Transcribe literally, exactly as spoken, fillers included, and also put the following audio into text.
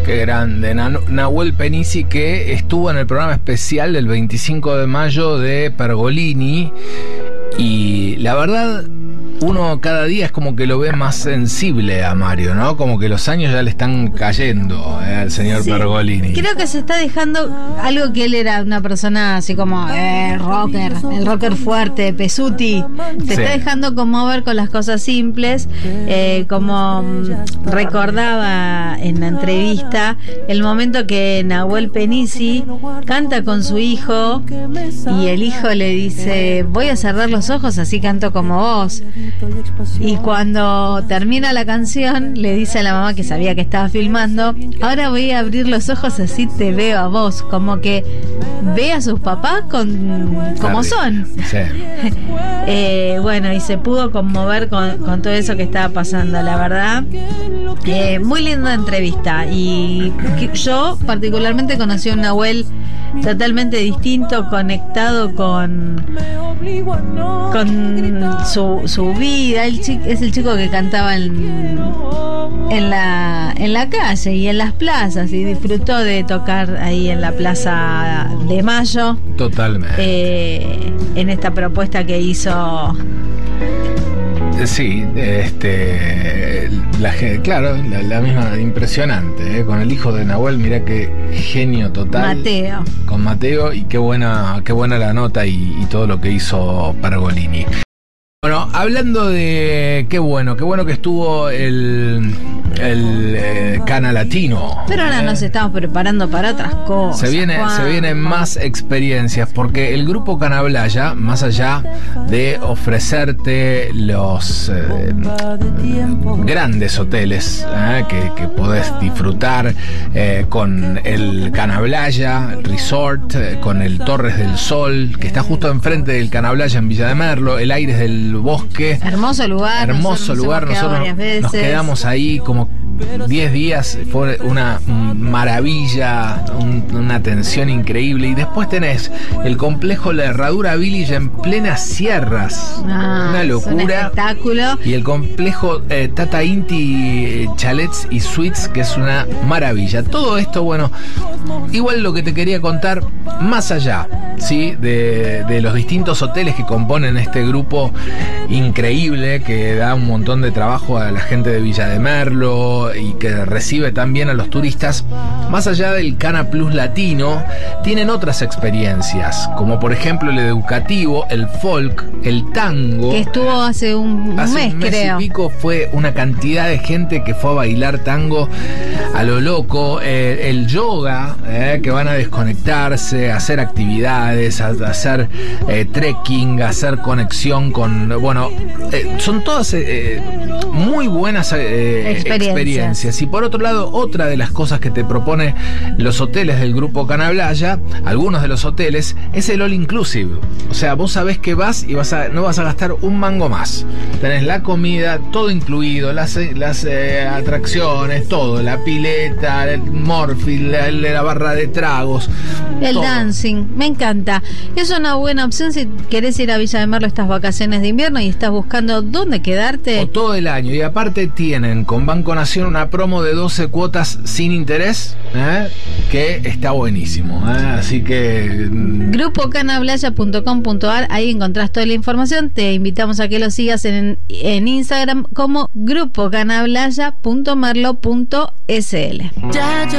Qué grande. Nahuel Penisi, que estuvo en el programa especial del veinticinco de mayo de Pergolini. Y la verdad, uno cada día es como que lo ve más sensible a Mario, ¿no? Como que los años ya le están cayendo eh, al señor sí. Pergolini. Creo que se está dejando algo que él era una persona así como eh, rocker, el rocker fuerte, Pesuti. Se sí. está dejando conmover con las cosas simples, eh, como recordaba en la entrevista el momento que Nahuel Penisi canta con su hijo y el hijo le dice: voy a cerrar los ojos, así canto como vos. Y cuando termina la canción le dice a la mamá, que sabía que estaba filmando: ahora voy a abrir los ojos, así te veo a vos. Como que ve a sus papás con como son. Sí. eh, bueno, y se pudo conmover con, con todo eso que estaba pasando, la verdad. Eh, muy linda entrevista. Y yo particularmente conocí a un Nahuel totalmente distinto, conectado con con su, su vida. El chico, es el chico que cantaba en, en la en la calle y en las plazas, y disfrutó de tocar ahí en la Plaza de Mayo. Totalmente. Eh, en esta propuesta que hizo. Sí, este, la, claro, la, la misma, impresionante, ¿eh? Con el hijo de Nahuel, mirá qué genio total. Mateo. Con Mateo, y qué buena, qué buena la nota y, y todo lo que hizo Pergolini. Bueno, hablando de qué bueno, qué bueno que estuvo el, el eh, Cana Latino. Pero ahora eh. nos estamos preparando para otras cosas. Se viene, Juan, se vienen Juan. más experiencias, porque el grupo Canablaya, más allá de ofrecerte los eh, grandes hoteles eh, que, que podés disfrutar eh, con el Canablaya Resort, eh, con el Torres del Sol, que está justo enfrente del Canablaya en Villa de Merlo, el Aires del Bosque. Hermoso lugar. Hermoso lugar. Nosotros nos quedamos ahí como diez días. Fue una maravilla, un, una atención increíble. Y después tenés el complejo La Herradura Village en plenas sierras. Ah, una locura. Un espectáculo. Y el complejo eh, Tata Inti Chalets y Suites, que es una maravilla. Todo esto, bueno, igual lo que te quería contar, más allá, ¿sí? de, de los distintos hoteles que componen este grupo increíble, que da un montón de trabajo a la gente de Villa de Merlo y que recibe también a los turistas. Más allá del Cana Plus Latino, tienen otras experiencias, como por ejemplo el educativo, el folk, el tango. Que estuvo hace un, hace mes, un mes creo. y pico, fue una cantidad de gente que fue a bailar tango a lo loco. Eh, el yoga, eh, que van a desconectarse, a hacer actividades, a, a hacer eh, trekking, a hacer conexión con, bueno, eh, son todas eh, muy buenas eh, experiencias. experiencias. Y por otro lado, otra de las cosas que te propone los hoteles del grupo Canablaya, algunos de los hoteles, es el all inclusive. O sea, vos sabés que vas y vas a, no vas a gastar un mango más. Tenés la comida, todo incluido, las, las eh, atracciones, todo, la pileta, el morfil, la, la barra de tragos, el todo. Dancing, me encanta. Es una buena opción si querés ir a Villa de Merlo estas vacaciones de invierno y estás buscando dónde quedarte. O todo el año. Y aparte tienen con Banco Nación una promo de doce cuotas sin interés, ¿eh? que está buenísimo. ¿eh? Así que... grupo canablaya punto com punto a r, ahí encontrás toda la información. Te invitamos a que lo sigas en, en Instagram como grupo canablaya punto merlo punto s l. Ya yo